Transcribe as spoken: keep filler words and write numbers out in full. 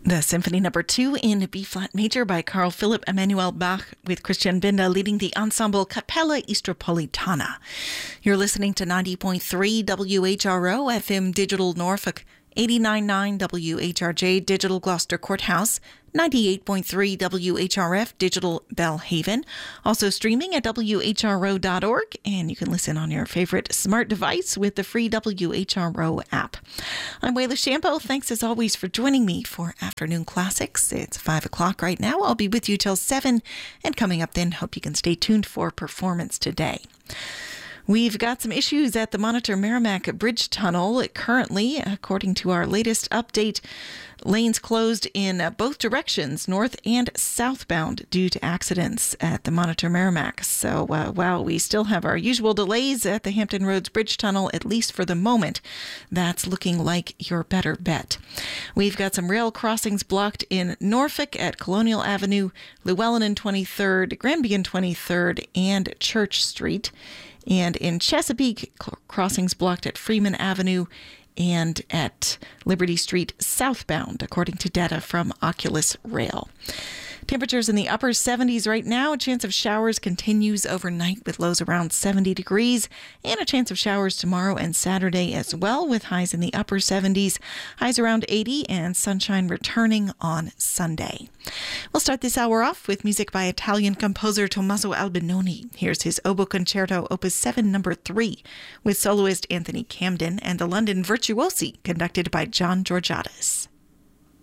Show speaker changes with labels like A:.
A: The Symphony Number Two in B-flat major by Carl Philipp Emanuel Bach, with Christian Binder leading the ensemble Capella Istropolitana. You're listening to ninety point three W H R O F M Digital Norfolk, eighty-nine point nine W H R J Digital Gloucester Courthouse, ninety-eight point three W H R F Digital Belhaven. Also streaming at W H R O dot org, and you can listen on your favorite smart device with the free W H R O app. I'm Wayla Shampo. Thanks as always for joining me for Afternoon Classics. It's five o'clock right now. I'll be with you till seven, and coming up then, hope you can stay tuned for Performance Today. We've got some issues at the Monitor Merrimack Bridge Tunnel. Currently, according to our latest update, lanes closed in both directions, north and southbound, due to accidents at the Monitor Merrimack. So uh, while we still have our usual delays at the Hampton Roads Bridge Tunnel, at least for the moment, that's looking like your better bet. We've got some rail crossings blocked in Norfolk at Colonial Avenue, Llewellyn and twenty-third, Granby and twenty-third, and Church Street. And in Chesapeake, crossings blocked at Freeman Avenue and at Liberty Street southbound, according to data from Oculus Rail. Temperatures in the upper seventies right now. A chance of showers continues overnight with lows around seventy degrees, and a chance of showers tomorrow and Saturday as well, with highs in the upper seventies, highs around eighty, and sunshine returning on Sunday. We'll start this hour off with music by Italian composer Tommaso Albinoni. Here's his Oboe Concerto, Opus seven, number three, with soloist Anthony Camden and the London Virtuosi, conducted by John Georgiadis.